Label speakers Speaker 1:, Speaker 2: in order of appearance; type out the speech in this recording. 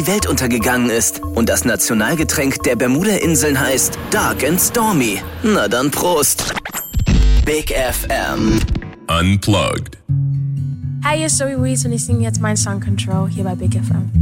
Speaker 1: die Welt untergegangen ist und das Nationalgetränk der Bermuda-Inseln heißt Dark and Stormy. Na dann Prost. Big FM.
Speaker 2: Unplugged.
Speaker 3: Hi, hier ist Zoe Wees und ich singe jetzt meinen Song Control hier bei Big FM.